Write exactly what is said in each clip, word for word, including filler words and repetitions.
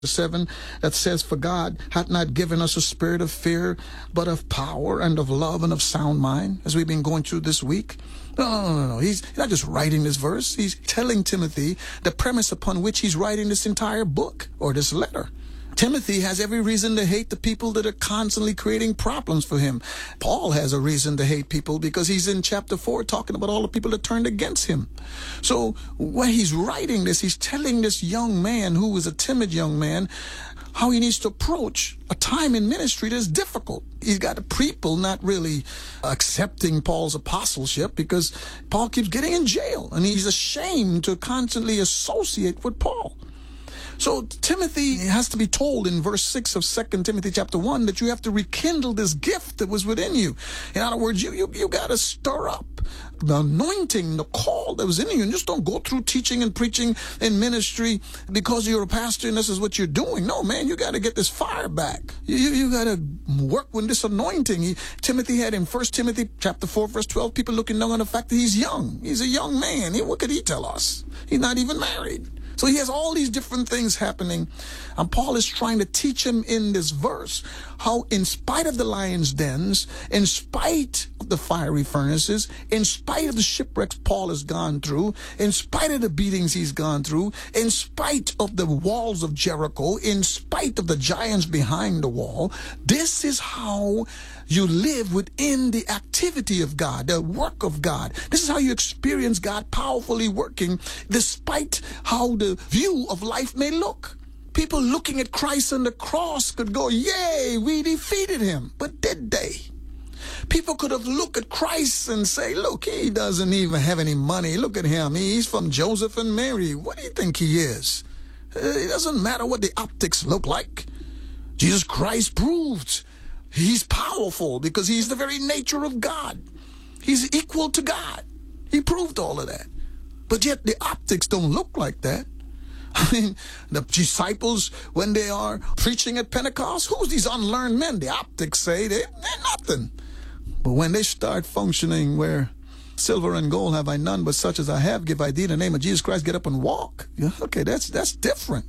seven that says, for God hath not given us a spirit of fear, but of power and of love and of sound mind, as we've been going through this week. No, no, no, no. He's not just writing this verse. He's telling Timothy the premise upon which he's writing this entire book or this letter. Timothy has every reason to hate the people that are constantly creating problems for him. Paul has a reason to hate people because he's in chapter four talking about all the people that turned against him. So when he's writing this, he's telling this young man who was a timid young man how he needs to approach a time in ministry that's difficult. He's got people not really accepting Paul's apostleship because Paul keeps getting in jail and he's ashamed to constantly associate with Paul. So Timothy has to be told in verse six of Second Timothy chapter one that you have to rekindle this gift that was within you. In other words, you you, you got to stir up the anointing, the call that was in you. And just don't go through teaching and preaching in ministry because you're a pastor and this is what you're doing. No, man, you got to get this fire back. You, you got to work with this anointing. He, Timothy had in First Timothy chapter four, verse twelve, people looking down on the fact that he's young. He's a young man. He, what could he tell us? He's not even married. So he has all these different things happening. And Paul is trying to teach him in this verse how in spite of the lion's dens, in spite of the fiery furnaces, in spite of the shipwrecks Paul has gone through, in spite of the beatings he's gone through, in spite of the walls of Jericho, in spite of the giants behind the wall, this is how you live within the activity of God, the work of God. This is how you experience God powerfully working despite how the view of life may look. People looking at Christ on the cross could go, yay, we defeated him. But did they? People could have looked at Christ and say, look, he doesn't even have any money. Look at him. He's from Joseph and Mary. What do you think he is? It doesn't matter what the optics look like. Jesus Christ proved he's powerful because he's the very nature of God. He's equal to God. He proved all of that. But yet the optics don't look like that. I mean, the disciples, when they are preaching at Pentecost, who's these unlearned men? The optics say they, they're nothing. But when they start functioning where silver and gold have I none, but such as I have give I thee in the name of Jesus Christ, get up and walk. Yeah, okay, that's that's different.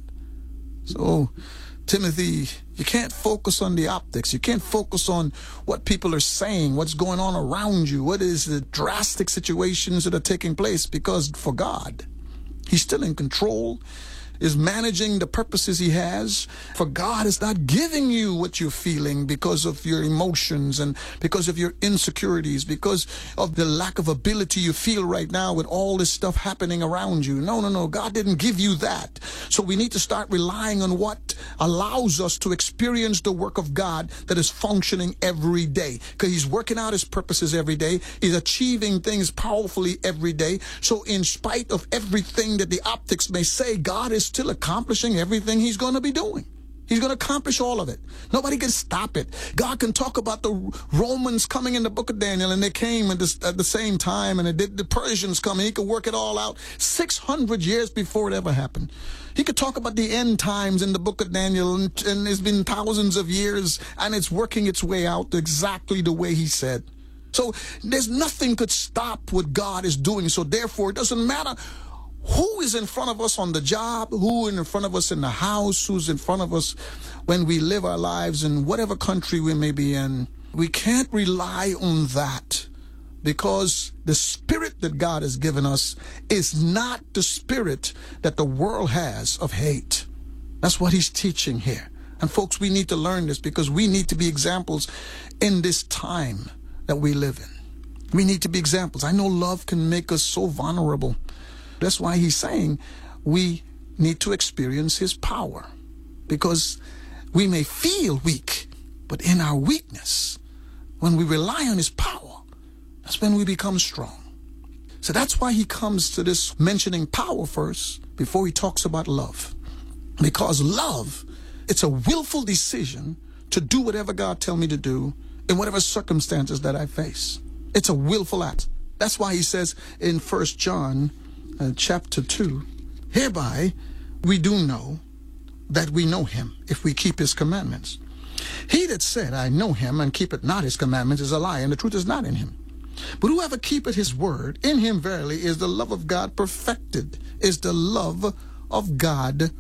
So, Timothy, you can't focus on the optics. You can't focus on what people are saying, what's going on around you, what is the drastic situations that are taking place, because for God, he's still in control, is managing the purposes he has. For God is not giving you what you're feeling because of your emotions and because of your insecurities, because of the lack of ability you feel right now with all this stuff happening around you. No, no, no. God didn't give you that. So we need to start relying on what allows us to experience the work of God that is functioning every day, because he's working out his purposes every day. He's achieving things powerfully every day. So in spite of everything that the optics may say, God is still accomplishing everything he's going to be doing. He's going to accomplish all of it. Nobody can stop it. God can talk about the Romans coming in the book of Daniel, and they came at, this, at the same time, and it did, the Persians coming. He could work it all out six hundred years before it ever happened. He could talk about the end times in the book of Daniel, and, and it's been thousands of years, and it's working its way out exactly the way he said. So there's nothing could stop what God is doing. So therefore, it doesn't matter who is in front of us on the job, who is in front of us in the house, who's in front of us when we live our lives in whatever country we may be in. We can't rely on that, because the spirit that God has given us is not the spirit that the world has of hate. That's what he's teaching here. And folks, we need to learn this, because we need to be examples in this time that we live in. We need to be examples. I know love can make us so vulnerable. That's why he's saying we need to experience his power, because we may feel weak, but in our weakness, when we rely on his power, that's when we become strong. So that's why he comes to this mentioning power first before he talks about love. Because love, it's a willful decision to do whatever God tells me to do in whatever circumstances that I face. It's a willful act. That's why he says in First John Uh, chapter two, hereby we do know that we know him, if we keep his commandments. He that said, I know him, and keepeth not his commandments, is a liar, and the truth is not in him. But whoever keepeth his word, in him verily is the love of God perfected, is the love of God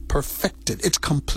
perfected. It's complete.